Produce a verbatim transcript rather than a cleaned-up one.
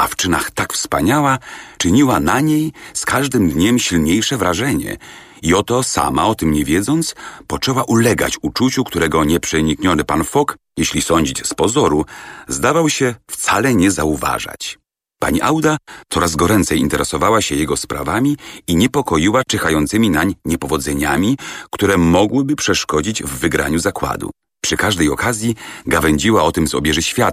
a w czynach tak wspaniała, czyniła na niej z każdym dniem silniejsze wrażenie i oto sama, o tym nie wiedząc, poczęła ulegać uczuciu, którego nieprzenikniony pan Fogg, jeśli sądzić z pozoru, zdawał się wcale nie zauważać. Pani Auda coraz goręcej interesowała się jego sprawami i niepokoiła czyhającymi nań niepowodzeniami, które mogłyby przeszkodzić w wygraniu zakładu. Przy każdej okazji gawędziła o tym z obieży świata,